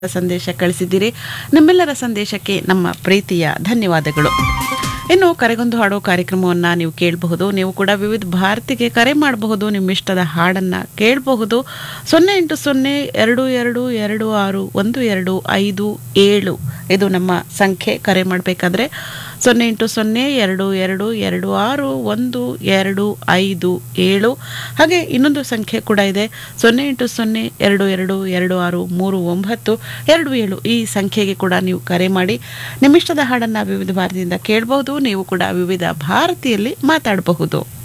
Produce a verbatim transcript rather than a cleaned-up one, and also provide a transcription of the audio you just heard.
ಸಂದೇಶ ಕಳಿಸಿದ್ದೀರಿ. ನಿಮ್ಮೆಲ್ಲರ ಸಂದೇಶಕ್ಕೆ ನಮ್ಮ ಪ್ರೀತಿಯ ಧನ್ಯವಾದಗಳು. ಇನ್ನು ಕರೆಗೊಂದು ಹಾಡೋ ಕಾರ್ಯಕ್ರಮವನ್ನು ನೀವು ಕೇಳಬಹುದು. ನೀವು ಕೂಡ ವಿವಿಧ ಭಾರತಿಗೆ ಕರೆ ಮಾಡಬಹುದು. ನಿಮ್ಮ ಇಷ್ಟದ ಹಾಡನ್ನು ಕೇಳಬಹುದು. ಸೊನ್ನೆ ಎಂಟು ಸೊನ್ನೆ ಎರಡು ಎರಡು ಎರಡು ಆರು ಒಂದು ಎರಡು ಐದು ಏಳು ಇದು ನಮ್ಮ ಸಂಖ್ಯೆ. ಕರೆ ಮಾಡಬೇಕಾದ್ರೆ ಸೊನ್ನೆ ಎಂಟು ಸೊನ್ನೆ ಎರಡು ಎರಡು ಎರಡು ಆರು ಒಂದು ಎರಡು ಐದು ಏಳು. ಹಾಗೆ ಇನ್ನೊಂದು ಸಂಖ್ಯೆ ಕೂಡ ಇದೆ, ಸೊನ್ನೆ ಎಂಟು ಸೊನ್ನೆ ಎರಡು ಎರಡು ಎರಡು ಆರು ಮೂರು ಒಂಬತ್ತು ಎರಡು ಏಳು. ಈ ಸಂಖ್ಯೆಗೆ ಕೂಡ ನೀವು ಕರೆ ಮಾಡಿ ನಿಮ್ಮಿಷ್ಟದ ಹಾಡನ್ನು ವಿವಿಧ ಭಾರತಿಯಿಂದ ಕೇಳಬಹುದು. ನೀವು ಕೂಡ ವಿವಿಧ ಭಾರತಿಯಲ್ಲಿ ಮಾತಾಡಬಹುದು.